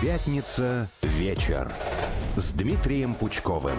Пятница вечер с Дмитрием Пучковым.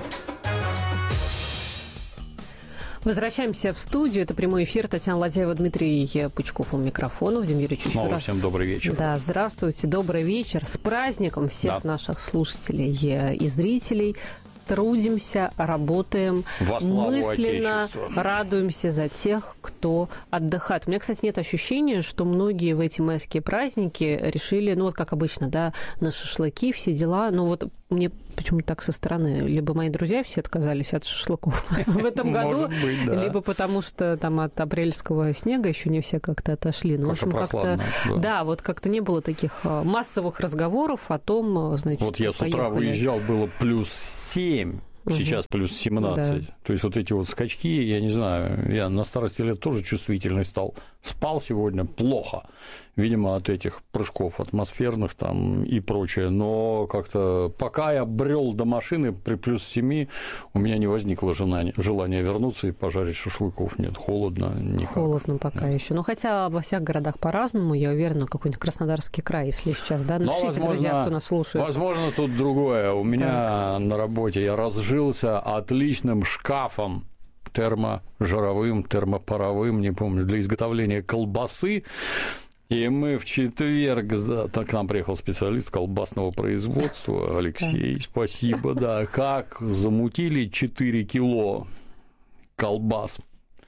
Возвращаемся в студию. Это прямой эфир. Татьяна Ладяева, Дмитрий Пучков у микрофона. Владимир Юрьевич, снова всем добрый вечер. Да, здравствуйте. Добрый вечер. С праздником всех наших слушателей и зрителей. Трудимся, работаем, мысленно радуемся за тех, кто отдыхает. У меня, кстати, нет ощущения, что многие в эти майские праздники решили, ну вот как обычно, да, на шашлыки, все дела. Но вот мне почему-то так со стороны, либо мои друзья все отказались от шашлыков в этом году, либо потому что там от апрельского снега еще не все как-то отошли. Ну, в общем, как-то, да, вот как-то не было таких массовых разговоров о том, значит, вот я с утра выезжал, было плюс 7, сейчас плюс 17. Да. То есть вот эти вот скачки, я не знаю, я на старости лет тоже чувствительный стал. Спал сегодня плохо, видимо, от этих прыжков атмосферных там и прочее. Но как-то пока я брел до машины при плюс 7, у меня не возникло желания вернуться и пожарить шашлыков. Нет, холодно никак. Холодно пока еще. Ну, хотя во всех городах по-разному, я уверена, какой-нибудь Краснодарский край, если сейчас, да, напишите, друзья, кто нас слушает. Возможно, тут другое. У меня на работе я разжился отличным шкафом терможаровым, термопаровым, не помню, для изготовления колбасы. И мы в четверг, к нам приехал специалист колбасного производства, Алексей, спасибо, да, как замутили 4 кило колбас.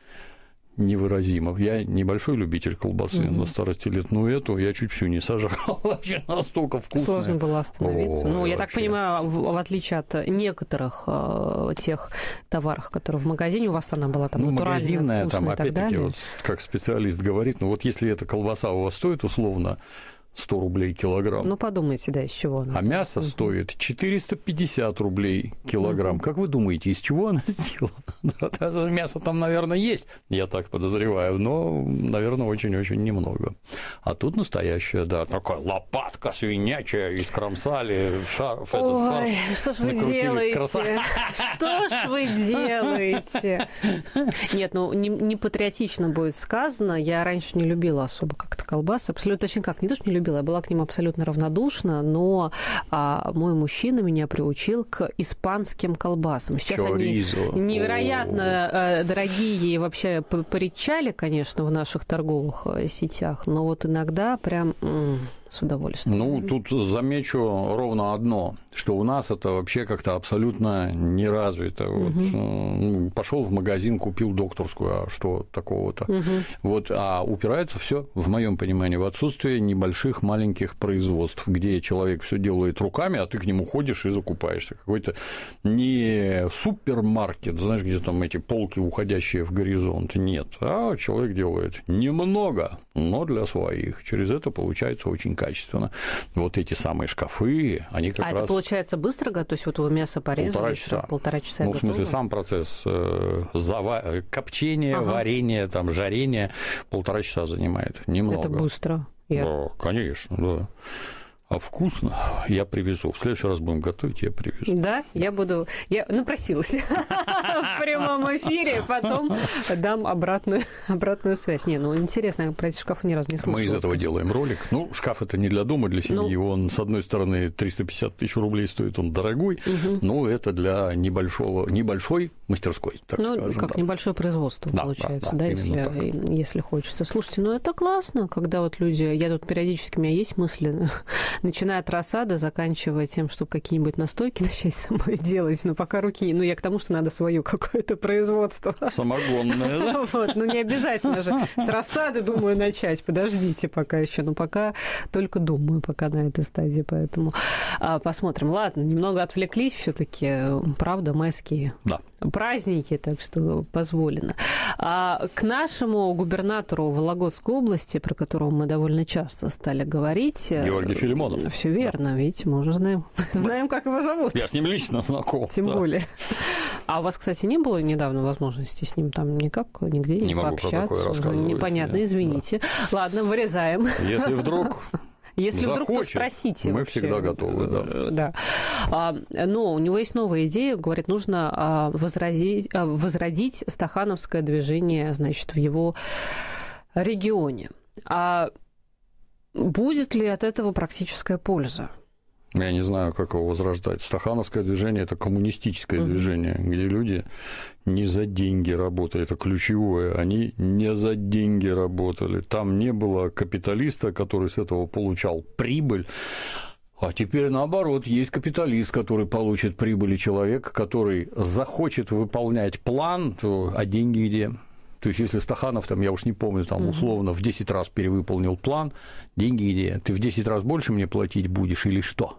Невыразимо. Я небольшой любитель колбасы на старости лет, но эту я чуть всю не сожрал. Вообще настолько вкусно. Сложно было остановиться. Ну, я так понимаю, в отличие от некоторых тех товаров, которые в магазине, у вас она была там натуральная, магазинная, вкусная, там, опять-таки, вот, как специалист говорит, ну вот если эта колбаса у вас стоит условно 100 рублей килограмм. Ну, подумайте, да, из чего она. А мясо стоит 450 рублей килограмм. Как вы думаете, из чего она сделана? Мясо там, наверное, есть, я так подозреваю, но, наверное, очень-очень немного. А тут настоящая, да, такая лопатка свинячая, искромсали, шарф, ой, что ж вы делаете? Что ж вы делаете? Нет, ну, не патриотично будет сказано. Я раньше не любила особо как-то колбасы. Абсолютно, точнее как, не то, что не любила, я была к ним абсолютно равнодушна, но мой мужчина меня приучил к испанским колбасам. Сейчас Чоризо. Они невероятно дорогие и вообще поричали, конечно, в наших торговых сетях, но вот иногда прям с удовольствием. Ну, тут замечу ровно одно, что у нас это вообще как-то абсолютно не развито. Вот, пошел в магазин, купил докторскую, а что такого-то? Вот, а упирается все, в моем понимании, в отсутствие небольших маленьких производств, где человек все делает руками, а ты к нему ходишь и закупаешься. Какой-то не супермаркет, знаешь, где там эти полки, уходящие в горизонт, нет, а человек делает немного, но для своих. Через это получается очень качественно. Вот эти самые шкафы, они как раз... А это получается быстро, то есть вот вы мясо порезали? Полтора часа. Ну, в смысле, сам процесс копчения, варения, там, жарения 1,5 часа занимает. Немного. Это быстро. Да, конечно, да. А вкусно я привезу. В следующий раз будем готовить, я привезу. Да, я буду... Я напросилась в прямом эфире, потом дам обратную связь. Не, ну интересно, я про эти шкафы ни разу не слышала. Мы из этого делаем ролик. Ну, шкаф это не для дома, для семьи. Он, с одной стороны, 350 тысяч рублей стоит, он дорогой, но это для небольшой мастерской, так скажем. Ну, как небольшое производство, получается, да, если хочется. Слушайте, ну это классно, когда вот люди... Я тут периодически, у меня есть мысли... Начиная от рассады, заканчивая тем, чтобы какие-нибудь настойки начать самой делать, но пока руки... Ну, я к тому, что надо свое какое-то производство. Самогонное, да? Вот, ну, не обязательно же с рассады, думаю, начать. Подождите пока еще. Ну, пока только думаю, пока на этой стадии, поэтому посмотрим. Ладно, немного отвлеклись все-таки, правда, майские праздники, так что позволено. К нашему губернатору Вологодской области, про которого мы довольно часто стали говорить... Георгий Филимонов. Все верно, видите, мы уже знаем, как его зовут. Я с ним лично знаком. Тем более. А у вас, кстати, не было недавно возможности с ним там никак, нигде не пообщаться? Непонятно, извините. Ладно, вырезаем. Если вдруг... Если вдруг, то спросите. Мы всегда готовы, да. Но у него есть новая идея, говорит, нужно возродить стахановское движение, значит, в его регионе. А будет ли от этого практическая польза? Я не знаю, как его возрождать. Стахановское движение – это коммунистическое движение, где люди не за деньги работали, это ключевое. Они не за деньги работали. Там не было капиталиста, который с этого получал прибыль. А теперь наоборот, есть капиталист, который получит прибыль, и человек, который захочет выполнять план, а деньги где? То есть, если Стаханов, там, я уж не помню, там, условно, в 10 раз перевыполнил план, деньги где? Ты в 10 раз больше мне платить будешь или что?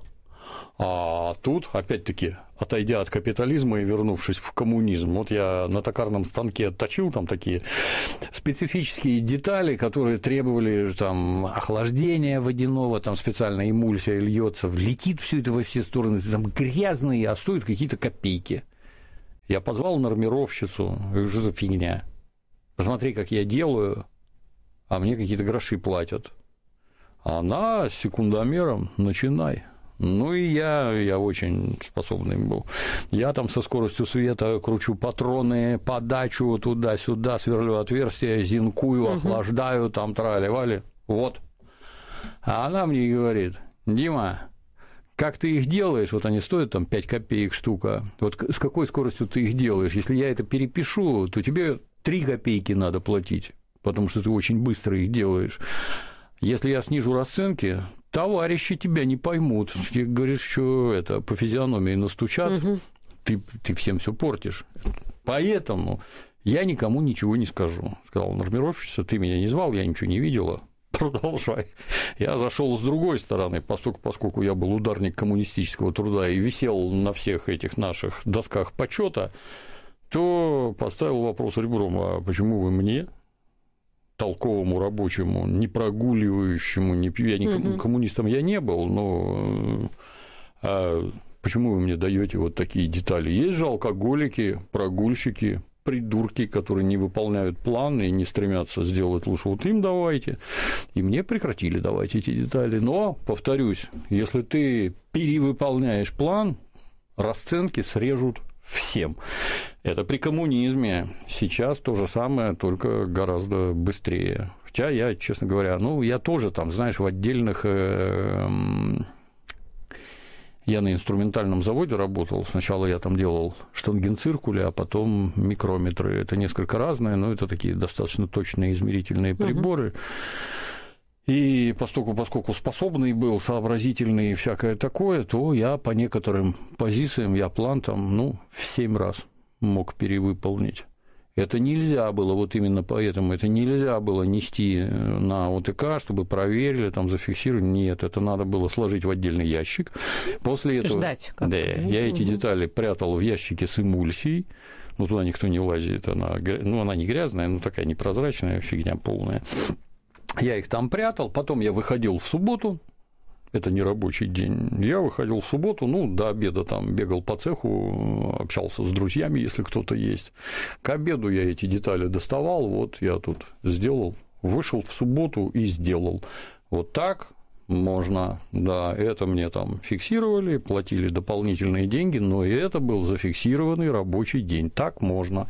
А тут, опять-таки, отойдя от капитализма и вернувшись в коммунизм, вот я на токарном станке точил там такие специфические детали, которые требовали там охлаждения водяного, там специальная эмульсия льется, летит все это во все стороны, там грязные, а стоит какие-то копейки. Я позвал нормировщицу, говорю, что за фигня? Посмотри, как я делаю, а мне какие-то гроши платят. Она с секундомером, начинай. Ну и я очень способный был. Я там со скоростью света кручу патроны, подачу туда-сюда, сверлю отверстия, зинкую, охлаждаю, там трали-вали. Вот. А она мне говорит: Дима, как ты их делаешь, вот они стоят там 5 копеек штука, вот с какой скоростью ты их делаешь? Если я это перепишу, то тебе 3 копейки надо платить, потому что ты очень быстро их делаешь. Если я снижу расценки, товарищи тебя не поймут. Ты говоришь, что это по физиономии настучат, ты всем все портишь. Поэтому я никому ничего не скажу. Сказал нормировщица: ты меня не звал, я ничего не видела. Продолжай. Я зашел с другой стороны, поскольку я был ударник коммунистического труда и висел на всех этих наших досках почета, то поставил вопрос ребром: а почему вы мне, толковому рабочему, не прогуливающему, коммунистом я не был, но почему вы мне даете вот такие детали? Есть же алкоголики, прогульщики, придурки, которые не выполняют планы и не стремятся сделать лучше, вот им давайте. И мне прекратили давать эти детали. Но, повторюсь, если ты перевыполняешь план, расценки срежут всем. Это при коммунизме. Сейчас то же самое, только гораздо быстрее. Хотя я, честно говоря, я тоже там, знаешь, в отдельных... Я на инструментальном заводе работал. Сначала я там делал штангенциркули, а потом микрометры. Это несколько разное, но это такие достаточно точные измерительные приборы. И поскольку способный был, сообразительный и всякое такое, то я по некоторым позициям, я план там, в 7 раз мог перевыполнить. Это нельзя было, вот именно поэтому, это нельзя было нести на ОТК, чтобы проверили, там, зафиксировали. Нет, это надо было сложить в отдельный ящик. После этого... Ждать как-то. Да, я эти детали прятал в ящике с эмульсией. Туда никто не лазит, она не грязная, но такая непрозрачная фигня полная. Я их там прятал, потом я выходил в субботу, это не рабочий день, я выходил в субботу, до обеда там бегал по цеху, общался с друзьями, если кто-то есть. К обеду я эти детали доставал, вот я тут сделал, вышел в субботу и сделал. Вот так можно, да, это мне там фиксировали, платили дополнительные деньги, но и это был зафиксированный рабочий день, так можно.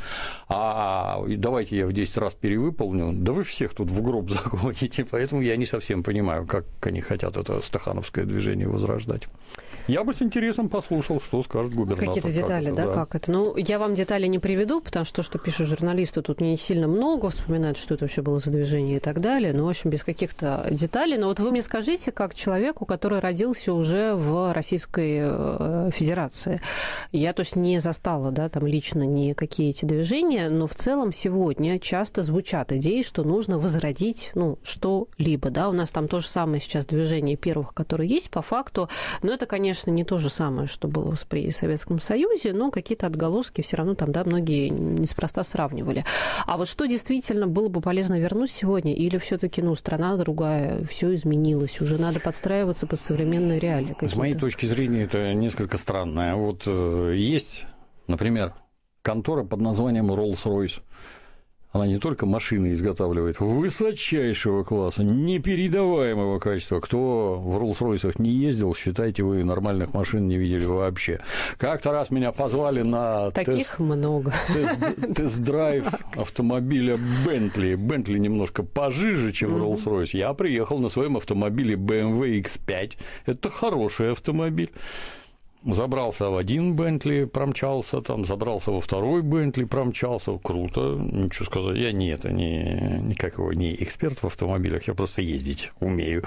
И давайте я в 10 раз перевыполню, да вы всех тут в гроб загоните, поэтому я не совсем понимаю, как они хотят это стахановское движение возрождать. Я бы с интересом послушал, что скажет губернатор. Какие-то детали, да, как это? Я вам детали не приведу, потому что пишут журналисты, тут не сильно много, вспоминают, что это вообще было за движение и так далее, в общем, без каких-то деталей. Но вот вы мне скажите, как человеку, который родился уже в Российской Федерации, я, то есть, не застала, да, там лично никакие эти движения, но в целом сегодня часто звучат идеи, что нужно возродить, что-либо, да, у нас там то же самое сейчас движение первых, которые есть по факту, но это, конечно, не то же самое, что было при Советском Союзе, но какие-то отголоски все равно там, да, многие неспроста сравнивали. А вот что действительно было бы полезно вернуть сегодня, или все-таки, страна другая, все изменилось, уже надо подстраиваться под современные реалии? С моей точки зрения, это несколько странное. Вот есть, например, контора под названием Rolls-Royce. Она не только машины изготавливает высочайшего класса, непередаваемого качества. Кто в Роллс-Ройсах не ездил, считайте, вы нормальных машин не видели вообще. Как-то раз меня позвали на тест-драйв автомобиля Бентли. Бентли немножко пожиже, чем Роллс-Ройс. Я приехал на своем автомобиле BMW X5. Это хороший автомобиль. Забрался в один Бентли, промчался, там, забрался во второй Бентли, промчался. Круто, ничего сказать. Я не эксперт в автомобилях, я просто ездить умею.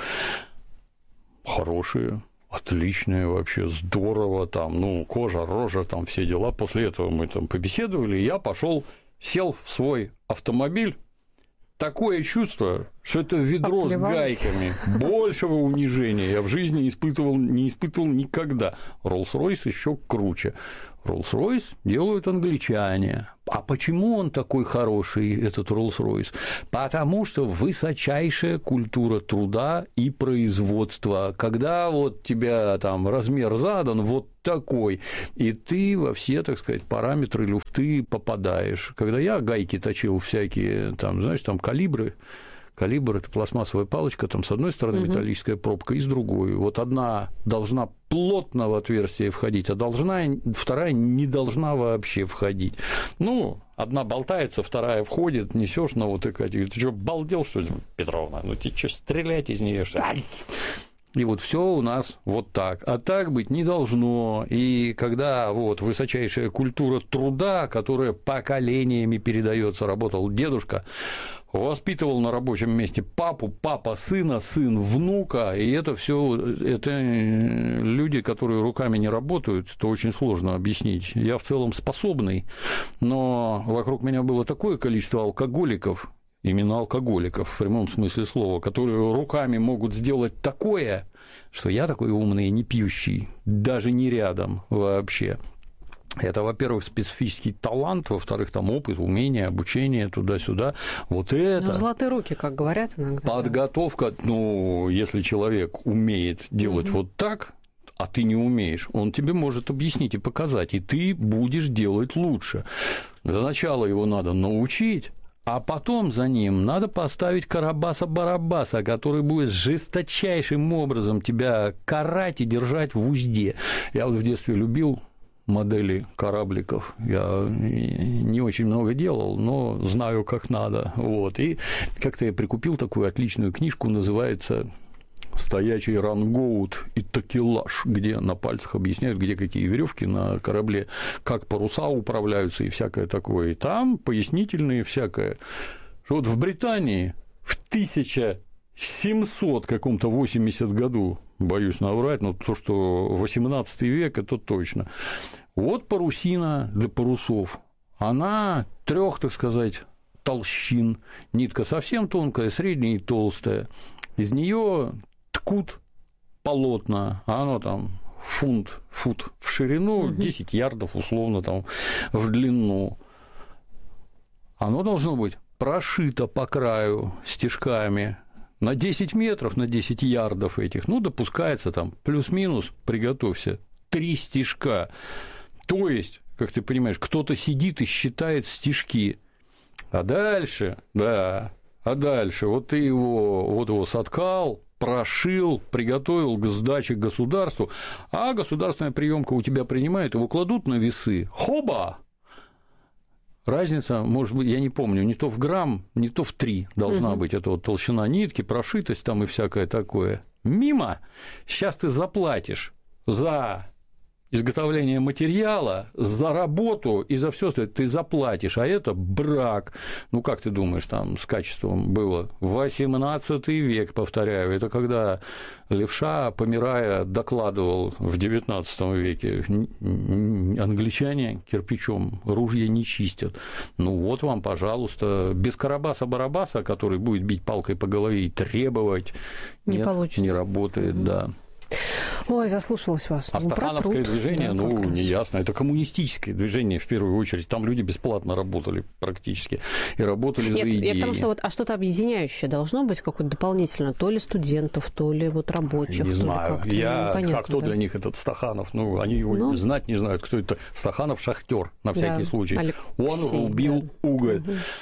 Хорошие, отличные, вообще здорово, там, кожа, рожа, там все дела. После этого мы там побеседовали, и я пошел, сел в свой автомобиль. Такое чувство, что это ведро с гайками. Большего унижения я в жизни не испытывал никогда. Роллс-Ройс еще круче. Роллс-Ройс делают англичане. А почему он такой хороший, этот Роллс-Ройс? Потому что высочайшая культура труда и производства. Когда вот тебя там размер задан вот такой, и ты во все, так сказать, параметры люфты попадаешь. Когда я гайки точил всякие, там, знаешь, там калибр – это пластмассовая палочка, там с одной стороны металлическая пробка и с другой. Вот одна должна плотно в отверстие входить, а вторая не должна вообще входить. Одна болтается, вторая входит, несешь на вот такая. Ты что, балдел, что ли, Петровна? Ты что, стрелять из нее? И вот все у нас вот так. А так быть не должно. И когда вот высочайшая культура труда, которая поколениями передается, работал дедушка, воспитывал на рабочем месте папу, папа сына, сын внука, и это все люди, которые руками не работают, это очень сложно объяснить. Я в целом способный, но вокруг меня было такое количество алкоголиков, именно алкоголиков в прямом смысле слова, которые руками могут сделать такое, что я такой умный, не пьющий, даже не рядом вообще. Это, во-первых, специфический талант, во-вторых, там опыт, умение, обучение туда-сюда. Вот это... золотые руки, как говорят иногда. Подготовка, если человек умеет делать вот так, а ты не умеешь, он тебе может объяснить и показать, и ты будешь делать лучше. Для начала его надо научить, а потом за ним надо поставить Карабаса-Барабаса, который будет жесточайшим образом тебя карать и держать в узде. Я вот в детстве любил модели корабликов. Я не очень много делал, но знаю, как надо. Вот. И как-то я прикупил такую отличную книжку, называется «Стоячий рангоут и такелаж», где на пальцах объясняют, где какие веревки на корабле, как паруса управляются и всякое такое. И там пояснительные всякое. Что вот в Британии в 1700 каком-то 80 году, боюсь наврать, но то, что 18 век, это точно. Вот парусина для парусов. Она 3, так сказать, толщин. Нитка совсем тонкая, средняя и толстая. Из нее ткут полотна, а оно там фут в ширину, 10 ярдов условно там в длину. Оно должно быть прошито по краю стежками на 10 метров, на 10 ярдов этих, допускается там плюс-минус, приготовься, 3 стежка. То есть, как ты понимаешь, кто-то сидит и считает стежки, а дальше, вот ты его соткал, прошил, приготовил к сдаче государству, а государственная приемка у тебя принимает, его кладут на весы, хоба! Разница, может быть, я не помню, не то в грамм, не то в 3 должна быть. Это вот толщина нитки, прошитость там и всякое такое. Мимо. Сейчас ты заплатишь за изготовление материала, за работу и за все остальное ты заплатишь, а это брак. Как ты думаешь, там с качеством было? 18 век, повторяю, это когда левша, помирая, докладывал в 19 веке, англичане кирпичом ружья не чистят. Вот вам, пожалуйста, без Карабаса-Барабаса, который будет бить палкой по голове и требовать, не работает, да. Ой, заслушалась вас. А стахановское движение, неясно. Это коммунистическое движение, в первую очередь. Там люди бесплатно работали практически. И работали за идеи. Нет, потому что что-то объединяющее должно быть какое-то дополнительно. То ли студентов, то ли рабочих. Не знаю. Кто для них этот Стаханов? Они его знать не знают, кто это. Стаханов — шахтер, на всякий случай. Он рубил уголь.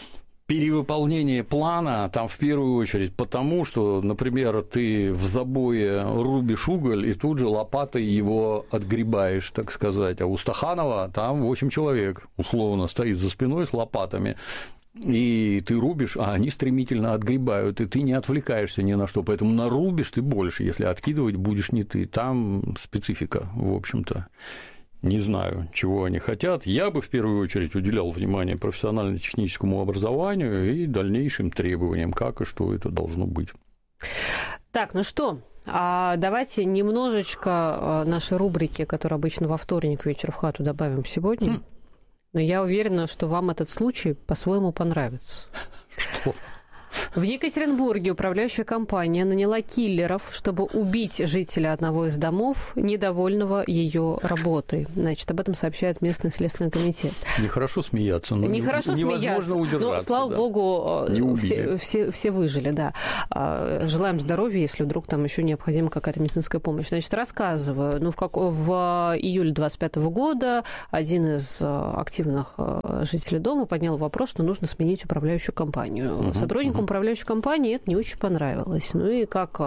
перевыполнение плана там в первую очередь потому, что, например, ты в забое рубишь уголь и тут же лопатой его отгребаешь, так сказать. А у Стаханова там 8 человек условно стоит за спиной с лопатами. И ты рубишь, а они стремительно отгребают, и ты не отвлекаешься ни на что, поэтому нарубишь ты больше, если откидывать будешь не ты. Там специфика, в общем-то. Не знаю, чего они хотят. Я бы в первую очередь уделял внимание профессионально-техническому образованию и дальнейшим требованиям, как и что это должно быть. Так, ну что, давайте немножечко нашей рубрики, которая обычно во вторник вечер в хату, добавим сегодня. Но я уверена, что вам этот случай по-своему понравится. Что? В Екатеринбурге управляющая компания наняла киллеров, чтобы убить жителя одного из домов, недовольного ее работой. Значит, об этом сообщает местный следственный комитет. Нехорошо смеяться, но невозможно смеяться. Удержаться. Но, слава богу, все выжили, да. Желаем здоровья, если вдруг там еще необходима какая-то медицинская помощь. Значит, рассказываю. В июле 2025 года один из активных жителей дома поднял вопрос, что нужно сменить управляющую компанию. Сотрудникам управляющей компании это не очень понравилось. Ну и как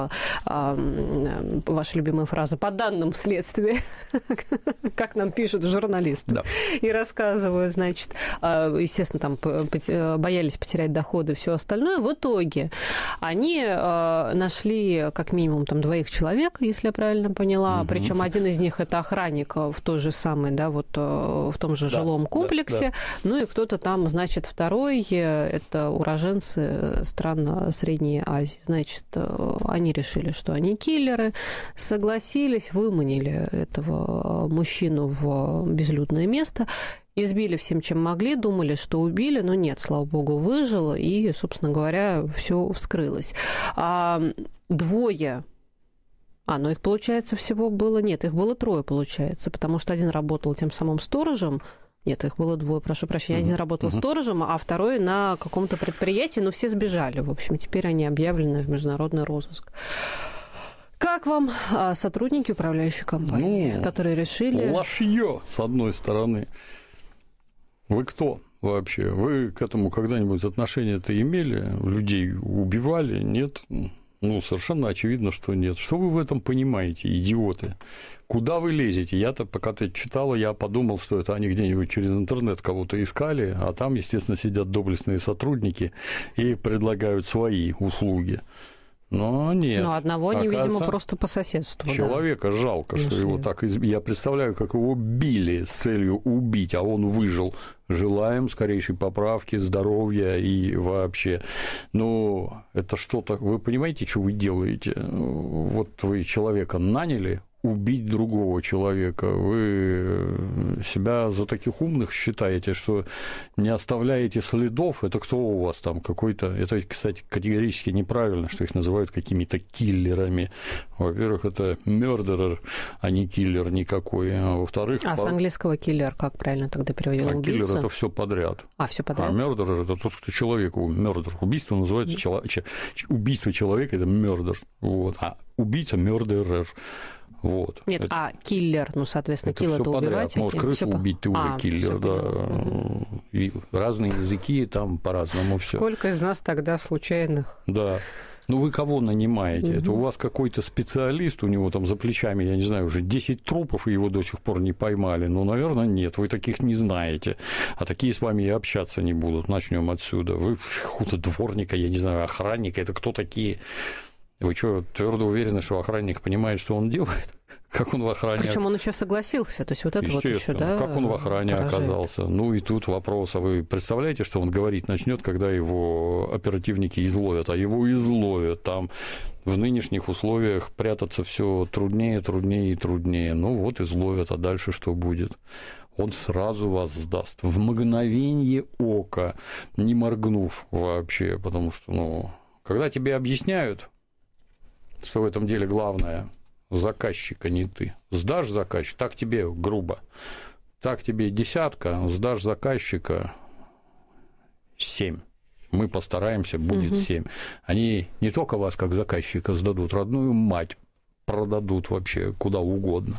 ваша любимая фраза, по данным следствия, как нам пишут журналисты, да. И рассказывают, значит, естественно, там боялись потерять доходы и все остальное. В итоге они нашли как минимум там 2 человек, если я правильно поняла, причем один из них это охранник в той же самой, да, вот в том же жилом комплексе, ну и кто-то там, значит, второй, это уроженцы стран Средней Азии. Значит, они решили, что они киллеры, согласились, выманили этого мужчину в безлюдное место, избили всем, чем могли, думали, что убили, но нет, слава богу, выжил, и, собственно говоря, все вскрылось. 2... ну их, получается, всего было... Нет, их было 3, получается, потому что один работал тем самым сторожем. Нет, их было 2, прошу прощения. Один работал сторожем, а второй на каком-то предприятии, но все сбежали. В общем, теперь они объявлены в международный розыск. Как вам сотрудники управляющей компании, которые решили... Лошье, с одной стороны. Вы кто вообще? Вы к этому когда-нибудь отношение-то имели? Людей убивали? Нет? Совершенно очевидно, что нет. Что вы в этом понимаете, идиоты? Куда вы лезете? Я-то, пока ты читала, я подумал, что это они где-нибудь через интернет кого-то искали, а там, естественно, сидят доблестные сотрудники и предлагают свои услуги. Но нет. Но одного они, видимо, просто по соседству. Человека жалко, что его так... Я представляю, как его били с целью убить, а он выжил. Желаем скорейшей поправки, здоровья и вообще. Это что-то... Вы понимаете, что вы делаете? Вот вы человека наняли убить другого человека. Вы себя за таких умных считаете, что не оставляете следов. Это кто у вас там какой-то... Это, кстати, категорически неправильно, что их называют какими-то киллерами. Во-первых, это murderer, а не киллер никакой. А во-вторых... с английского киллер как правильно тогда переводил? Киллер – это все подряд. Все подряд. А murderer – это тот, кто человеку murder. Убийство называется... Убийство человека – это murder. Вот. А убийца – murderer. Вот. Нет, киллер, соответственно, килл – это убивать. Можешь крысу убить, ты уже киллер, да. И разные языки там по-разному все. Сколько из нас тогда случайных? Да. Вы кого нанимаете? Это у вас какой-то специалист, у него там за плечами, я не знаю, уже 10 трупов, и его до сих пор не поймали. Наверное, нет, вы таких не знаете. А такие с вами и общаться не будут. Начнем отсюда. Вы какого-то дворника, я не знаю, охранника, это кто такие? Вы что, твердо уверены, что охранник понимает, что он делает? Как он в охране? Причем он еще согласился. То есть вот это вот еще, да? Как он в охране оказался? И тут вопрос. А вы представляете, что он говорить начнет, когда его оперативники изловят? А его изловят. Там в нынешних условиях прятаться все труднее, труднее и труднее. Изловят, а дальше что будет? Он сразу вас сдаст. В мгновение ока, не моргнув вообще. Потому что, когда тебе объясняют, что в этом деле главное, заказчика не ты. Сдашь заказчика, так тебе грубо. Так тебе 10, сдашь заказчика 7. Мы постараемся, будет 7. Они не только вас как заказчика сдадут, родную мать продадут вообще куда угодно.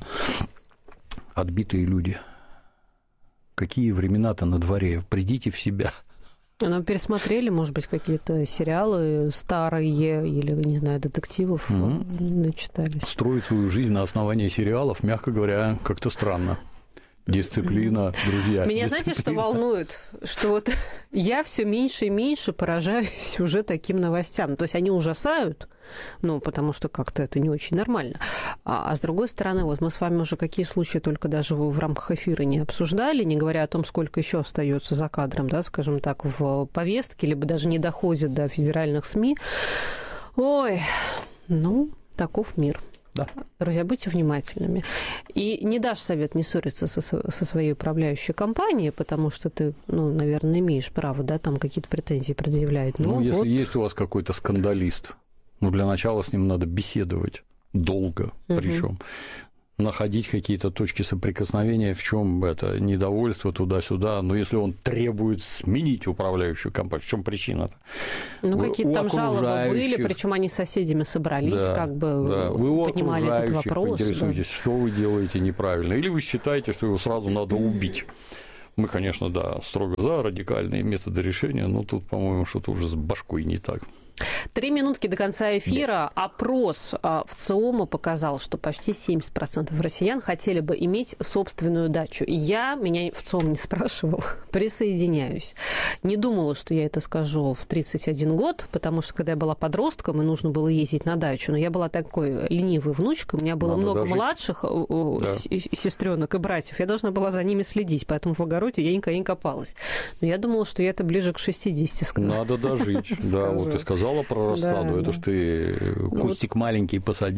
Отбитые люди. Какие времена-то на дворе? Придите в себя. Ну, пересмотрели, может быть, какие-то сериалы старые или, не знаю, детективов начитались. Строить свою жизнь на основании сериалов, мягко говоря, как-то странно. Дисциплина, друзья. Меня, знаете, что волнует? Что вот я все меньше и меньше поражаюсь уже таким новостям. То есть они ужасают, ну, потому что как-то это не очень нормально. А с другой стороны, вот мы с вами уже какие случаи только даже в рамках эфира не обсуждали, не говоря о том, сколько еще остается за кадром, да, скажем так, в повестке, либо даже не доходит до федеральных СМИ. Ой, ну, таков мир. Да. Друзья, будьте внимательными. И не дашь совет не ссориться со своей управляющей компанией, потому что ты, ну, наверное, имеешь право, да, там какие-то претензии предъявлять. Ну, если вот есть у вас какой-то скандалист, ну, для начала с ним надо беседовать долго, причем находить какие-то точки соприкосновения, в чем это недовольство туда-сюда. Но если он требует сменить управляющую компанию, в чем причина-то? Ну, какие-то там жалобы были, причем они с соседями собрались, да, как бы вы поднимали этот вопрос. Интересуетесь, что вы делаете неправильно, или вы считаете, что его сразу надо убить. Мы, конечно, да, строго за радикальные методы решения, но тут, по-моему, что-то уже с башкой не так. 3 минутки до конца эфира. Опрос в ЦИОМа показал, что почти 70% россиян хотели бы иметь собственную дачу. Меня в ЦИОМ не спрашивал, присоединяюсь. Не думала, что я это скажу в 31 год, потому что, когда я была подростком, и нужно было ездить на дачу, но я была такой ленивой внучкой, у меня было много младших сестренок и братьев, я должна была за ними следить, поэтому в огороде я никогда не копалась. Но я думала, что я это ближе к 60 скажу. Надо дожить, да, вот ты сказала про рассаду, это ж ты кустик маленький посадил.